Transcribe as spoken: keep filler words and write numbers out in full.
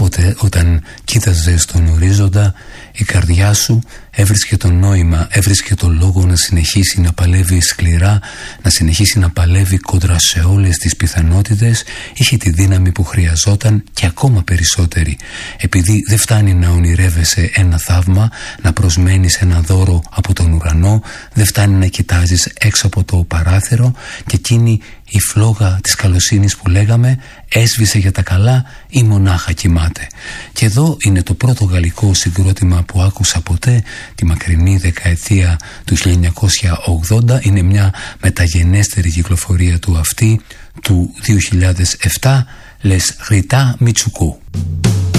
Κάποτε όταν κοίταζες τον ορίζοντα, η καρδιά σου έβρισκε το νόημα, έβρισκε το λόγο να συνεχίσει να παλεύει σκληρά, να συνεχίσει να παλεύει κόντρα σε όλες τις πιθανότητες. Είχε τη δύναμη που χρειαζόταν και ακόμα περισσότερη, επειδή δεν φτάνει να ονειρεύεσαι ένα θαύμα, να προσμένεις ένα δώρο από τον ουρανό, δεν φτάνει να κοιτάζεις έξω από το παράθυρο και εκείνη η φλόγα της καλοσύνης που λέγαμε έσβησε για τα καλά ή μονάχα κοιμάται. Και εδώ είναι το πρώτο γαλλικό συγκρότημα που άκουσα ποτέ, τη μακρινή δεκαετία του χίλια εννιακόσια ογδόντα. Είναι μια μεταγενέστερη κυκλοφορία του αυτή, του δύο χιλιάδες επτά, Les Rita Michoukou.